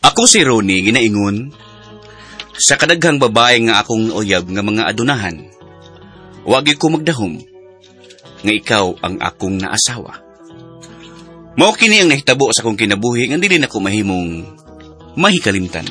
Ako si Ronnie, ginaingon, sa kadaghang babae nga akong uyab nga mga adunahan, wagi ko magdahom, nga ikaw ang akong naasawa. Mao kini ang nahitabo sa akong kinabuhi nga dili nako mahimong mahikalimtan.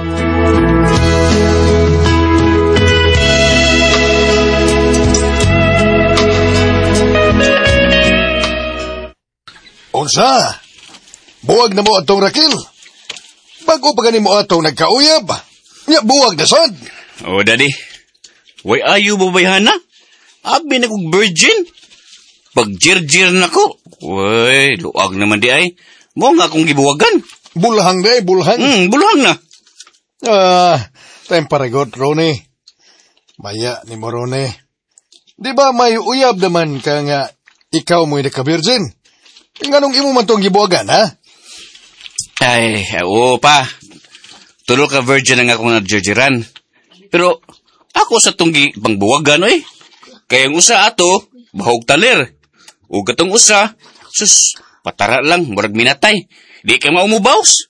Unsa? Buwag na mo atong Raquel. Bago pa ganin mo atong nagkauyab. Nya buwag na sad. Oh, daddy. Way ayu babayhana? Abi na kong virgin. Pag jir-jir na ko. Way, luag naman di ay. Mo nga akong gibuwagan. Bulhang na bulhang. Bulhang na. Temparagot, Ronnie. Maya ni mo, Ronnie. Di ba may uyab naman ka nga ikaw mo'y naka-virgin? Nganong imo man tong gibuwagan, ha? Ay, oo pa. Tulo ka virgin ang akong nagjerjeran. Pero ako sa tong pangbuwagan, oy. Kaya ang usa ato, bahog talir. O katong usa, sus, patara lang, murag minatay. Di ka maumubaws.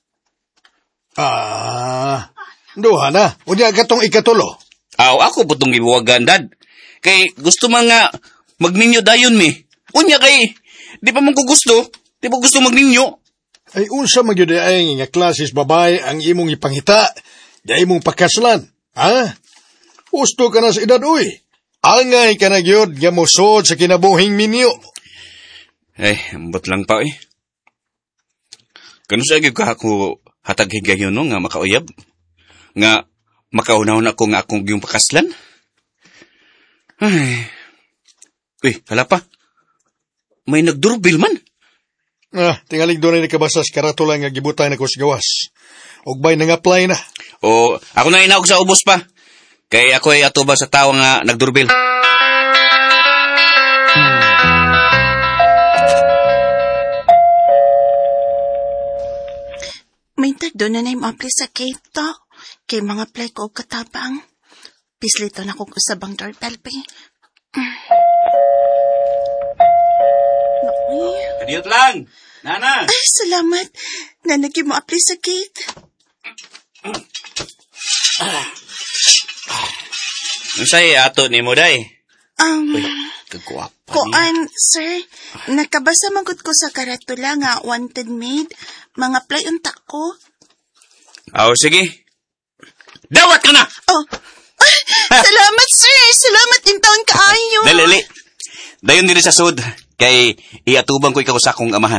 Duha na. Unya katong ikatulo. Ako po tong gibuwagan, dad. Kay gusto nga magninyo dayon mi. Unya kay, di pa man ko gusto. Di pa gusto magninyo. Ay unsa magyud ay nga klases babae ang imong ipangita, di imong pakaslan, ha? Gusto ka na sa edad, uy. Angay ka na gyud nga mosod sa kinabuhing minyo. Ay, ambot lang pa, eh. Kano sa gyud ka ako hatag higayon no nga makauyab? Nga makaunahon ako nga akong yung pakaslan? Ay. Uy, hala pa. May nagdurbil man. Tingalig doon ay nakabasas karatula nga gibutay na ko sa gawas. Ugbay nang apply na. O, ako na inaog sa ubos pa. Kay ako ay atuba sa tao nga nagdurbil. May doon na apply sa keto. Kay mga apply ko katabang. Pislito na kong usabang doorbell pa. Kadiyot lang! Nana! Ay, salamat. Nanagi mo apply sa gate. Unsay ato ni mo, day? Uy, kagwapa Koan, sir. Nakabasa magod ko sa karatula nga wanted maid. Mga apply unta ko. Sige. Dawat ka na! Oh, ay, salamat, sir. Salamat din taon kaayo. Dali. Dayon diri sa sud. Kay iatubang ko ikaw sa akong amahan.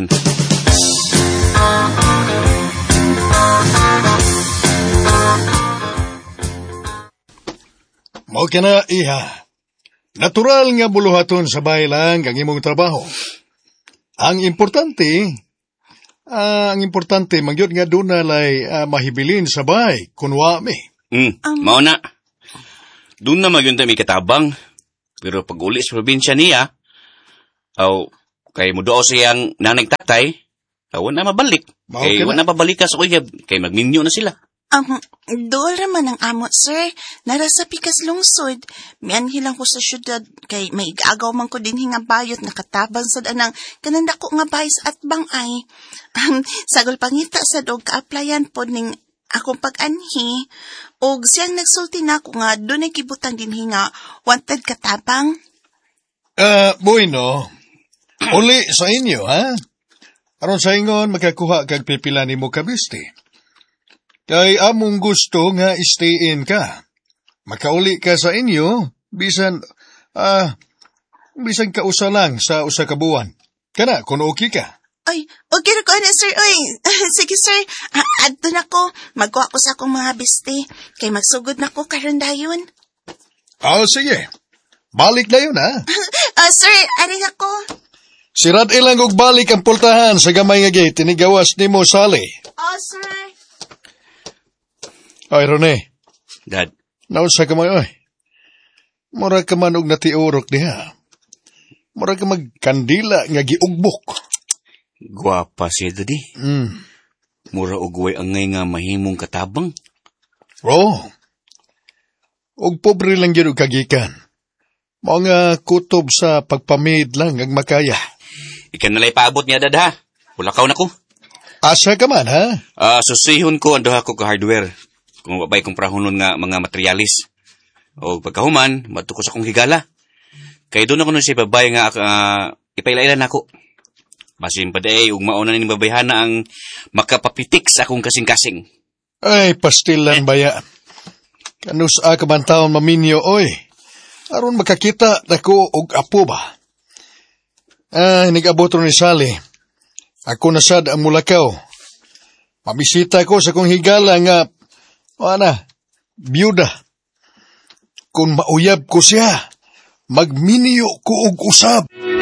Mao ka na, iha. Natural nga buluhaton sa bahay lang ang imong trabaho. Ang importante, mangyod nga doon nalay mahibilin sa bahay, kunwa mi. Mao na. Doon na magyod may katabang. Pero pag uli sa probinsya niya, kay mo doon siyang nanay tatay, wala na mabalik. Kay wala na pabalik ka sa uyab, kay magninyo na sila. Dool raman ang amot, sir. Nara sa pikas lungsod. Mianhilang ko sa syudad, kay may igagaw man ko din hinga bayot nakatabang sa danang kananda ko nga bayis at bangay. Sagol pangita sa dog ka-applyan po ning akong pag-anhi. O siyang nagsulti na ako nga doon ay kibutang din hinga wanted katabang. Bueno. Uli sa inyo, ha? Aron sa ingon, makakuha kag pipila ni mo kabiste. Kay among gusto nga stay-in ka. Makauli ka sa inyo, bisan kausa lang sa usa ka buwan. Kana, kung okay ka. Ay, okay na ko na, sir. Ay, sige, sir. Adto na ko. Magkuha ko sa akong mga biste. Kay magsugod na ko karon dayon. Sige. Balik na yun, ha? Sir, aring ako. Sirat ilang og balik ang pultahan sa gamay nga gate, tinigawas ni mo sali. Sir. Ay, Ronnie. Dad. Nausa ka man, oy. Mura ka man og natiurok niya. Mura ka magkandila nga giugbok. Gwapa siya, Daddy. Mura og way angay nga mahimong katabang. Og pobre lang yun og kagikan. Mga kutob sa pagpamid lang ang makaya. Ikan nalay paabot niya, Dad, ha? Ulakaw na ko. Asa ka man, ha? Susihon ko ang duha ko ka hardware. Kung babay kong prahonon nga mga materialis. O pagkahuman, mato ko sa kong higala. Kaya doon ako nun siya babay nga ipailailan ako. Masin pa day, ug mauna ni babayhana ang makapapitik sa akong kasing-kasing. Ay, pastilan baya. Kanus ka man taon maminyo, oy. Aron makakita nako og apo ba? Nag-abot ron ni Sally. Ako nasad ang Mulakaw. Mabisita ko sa kong higala nga, biyuda. Kung mauyab ko siya, magminyo ko og usab.